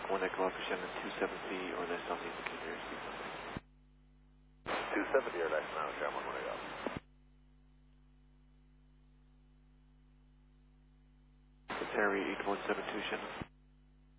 1 Echo Alpha Shannon 270 or less southeast of Cape Air, speed 270 or less now, Sherman 1 Echo. It's Harry 8172 Shannon.